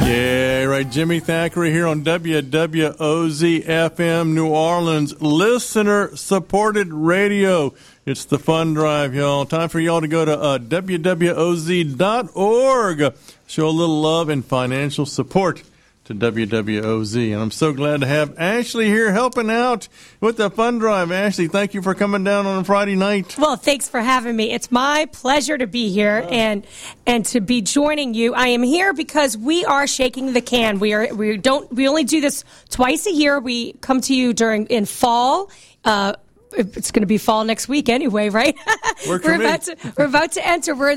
Yeah, right. Jimmy Thackeray here on WWOZ FM New Orleans, listener-supported radio. It's the fun drive, y'all. Time for y'all to go to WWOZ.org. Show a little love and financial support to WWOZ. And I'm so glad to have Ashley here helping out with the fun drive. Ashley, thank you for coming down on a Friday night. Well, thanks for having me. It's my pleasure to be here and to be joining you. I am here because we are shaking the can. We only do this twice a year. We come to you in fall. It's going to be fall next week anyway, right? We're about to enter. We're in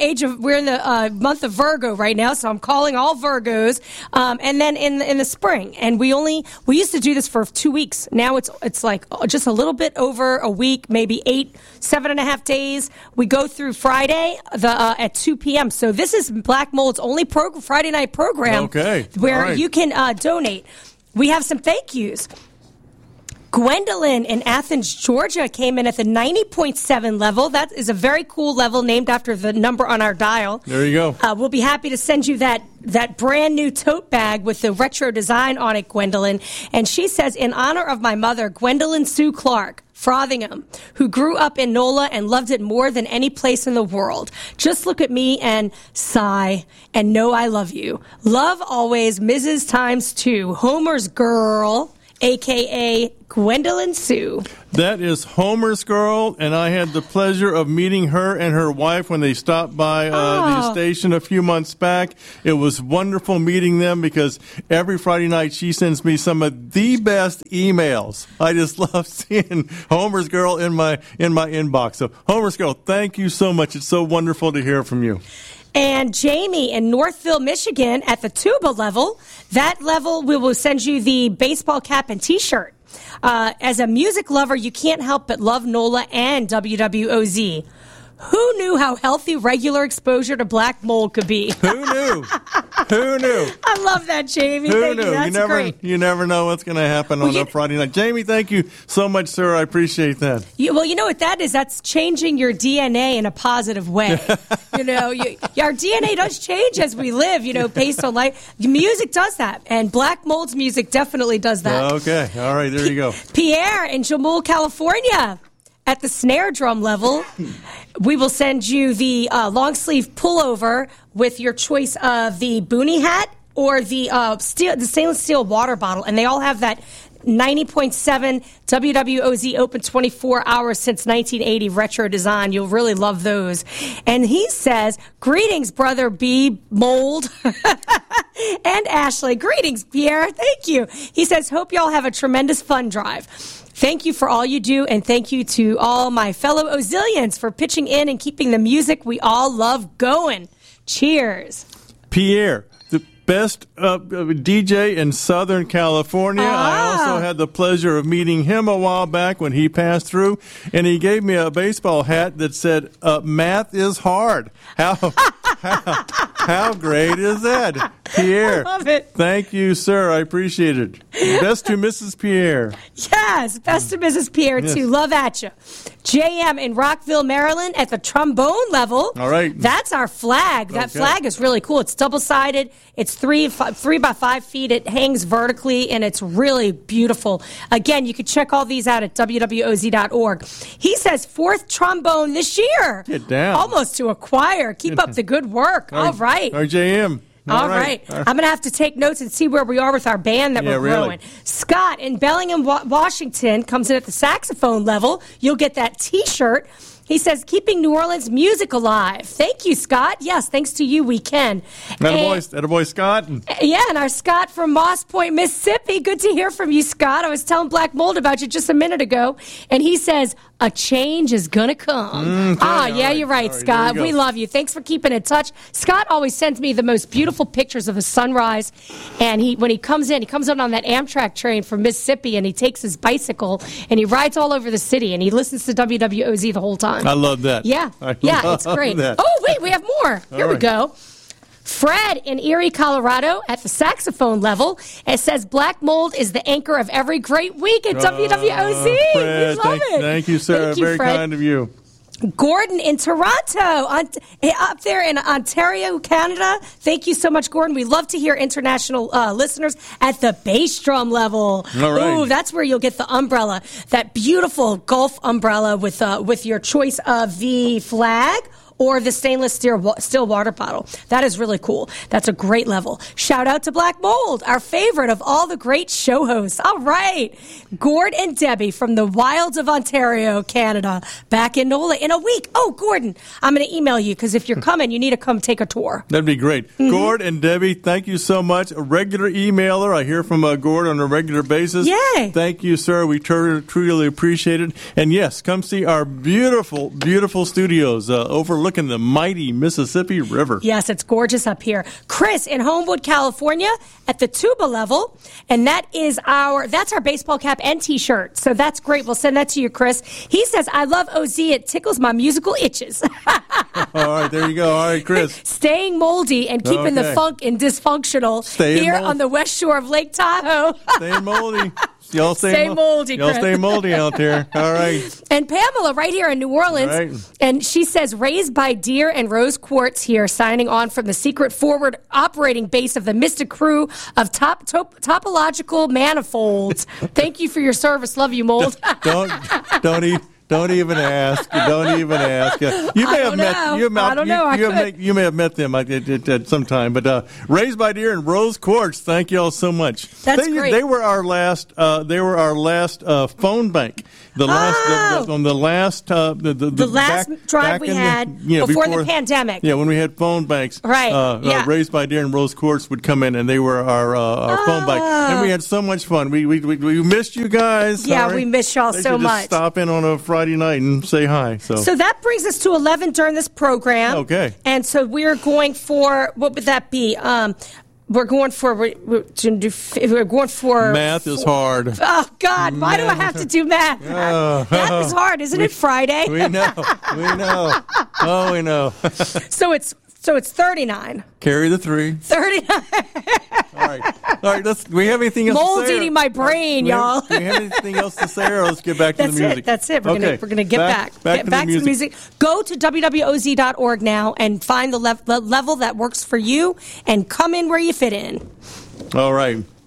the month of Virgo right now, so I'm calling all Virgos. And then in the spring, and we used to do this for 2 weeks. Now it's like just a little bit over a week, maybe 7.5 days. We go through Friday at 2 p.m. So this is Black Mold's only Friday night program. Okay, where you can donate. We have some thank yous. Gwendolyn in Athens, Georgia came in at the 90.7 level. That is a very cool level named after the number on our dial. There you go. We'll be happy to send you that brand new tote bag with the retro design on it, Gwendolyn. And she says, in honor of my mother, Gwendolyn Sue Clark, Frothingham, who grew up in NOLA and loved it more than any place in the world. Just look at me and sigh and know I love you. Love always, Mrs. Times 2, Homer's girl, a.k.a. Gwendolyn Sue. That is Homer's girl, and I had the pleasure of meeting her and her wife when they stopped by the station a few months back. It was wonderful meeting them because every Friday night she sends me some of the best emails. I just love seeing Homer's girl in my inbox. So Homer's girl, thank you so much. It's so wonderful to hear from you. And Jamie in Northville, Michigan at the tuba level. That level, we will send you the baseball cap and T-shirt. As a music lover, you can't help but love NOLA and WWOZ. Who knew how healthy regular exposure to black mold could be? Who knew? Who knew? I love that, Jamie. Who knew? That's great. You never know what's going to happen on a Friday night. Jamie, thank you so much, sir. I appreciate that. Well, you know what that is? That's changing your DNA in a positive way. Our DNA does change as we live, based on life. Music does that, and black mold's music definitely does that. Okay. All right. There you go. Pierre in Jamul, California. At the snare drum level, we will send you the long sleeve pullover with your choice of the boonie hat or the stainless steel water bottle, and they all have that 90.7 WWOZ open 24 hours since 1980 retro design. You'll really love those. And he says, greetings, brother B. Mold and Ashley. Greetings, Pierre. Thank you. He says, hope y'all have a tremendous fun drive. Thank you for all you do, and thank you to all my fellow Ozillians for pitching in and keeping the music we all love going. Cheers. Pierre, the best DJ in Southern California. I also had the pleasure of meeting him a while back when he passed through, and he gave me a baseball hat that said, math is hard. How great is that? Pierre. I love it. Thank you, sir. I appreciate it. Best to Mrs. Pierre. Yes, best to Mrs. Pierre, too. Love at you. JM in Rockville, Maryland at the trombone level. All right. That's our flag. That flag is really cool. It's double-sided. It's 3 by 5 feet. It hangs vertically, and it's really beautiful. Again, you can check all these out at WWOZ.org. He says 4th trombone this year. Get down. Almost to a choir. Keep up the good work. All right. RJM. All right. I'm going to have to take notes and see where we are with our band that we're growing. Really. Scott in Bellingham, Washington comes in at the saxophone level. You'll get that T-shirt. He says, keeping New Orleans music alive. Thank you, Scott. Yes, thanks to you, we can. Attaboy, Scott. And our Scott from Moss Point, Mississippi. Good to hear from you, Scott. I was telling Black Mold about you just a minute ago, and he says, a change is going to come. You're right, Scott. We love you. Thanks for keeping in touch. Scott always sends me the most beautiful pictures of a sunrise, and when he comes in on that Amtrak train from Mississippi, and he takes his bicycle, and he rides all over the city, and he listens to WWOZ the whole time. I love that. Yeah, it's great. That. Oh, wait, we have more. Here we go. Fred in Erie, Colorado at the saxophone level. It says Black Mold is the anchor of every great week at WWOZ. Fred, we love it. Thank you, sir. Very kind of you. Gordon in Toronto, up there in Ontario, Canada. Thank you so much, Gordon. We love to hear international listeners at the bass drum level. All right. Ooh, that's where you'll get the umbrella, that beautiful golf umbrella with your choice of the flag or the stainless steel water bottle. That is really cool. That's a great level. Shout out to Black Mold, our favorite of all the great show hosts. All right. Gord and Debbie from the wilds of Ontario, Canada, back in NOLA in a week. Oh, Gordon, I'm going to email you because if you're coming, you need to come take a tour. That'd be great. Mm-hmm. Gord and Debbie, thank you so much. A regular emailer. I hear from Gord on a regular basis. Yay. Thank you, sir. We truly appreciate it. And yes, come see our beautiful, beautiful studios overlooking the mighty Mississippi River. Yes, it's gorgeous up here. Chris in Homewood, California at the tuba level. And that's our baseball cap and t-shirt. So that's great. We'll send that to you, Chris. He says, I love OZ. It tickles my musical itches. All right, there you go. All right, Chris. Staying moldy and keeping the funk and dysfunctional here on the west shore of Lake Tahoe. Staying moldy. Y'all stay moldy, Y'all stay moldy out there. All right. And Pamela right here in New Orleans. Right. And she says, raised by deer and rose quartz here, signing on from the secret forward operating base of the mystic crew of topological manifolds. Thank you for your service. Love you, Mold. Don't even ask. Don't even ask. You may have met. You may have met them at some time. But raised by deer and rose quartz. Thank you all so much. That's great. They were our last. Phone bank. The last drive we had before the pandemic. Yeah, when we had phone banks. Right. Raised by deer and rose quartz would come in, and they were our phone bank, and we had so much fun. We missed you guys. Yeah, Sorry. We missed y'all so much. Just stop in on a Friday night and say hi. So that brings us to 11 during this program. Okay. And so we're going for, what would that be? We're going for math is hard. Oh God! Why do I have to do math? Math is hard, isn't it? Friday. We know. Oh, we know. So it's 39. Carry the 3. 39. All right. We have anything else? Mold's to say? Eating my brain, y'all. Do we have anything else to say, or let's get back to the music? That's it. We're gonna get back to the music. Go to wwoz.org now and find the level that works for you, and come in where you fit in. All right.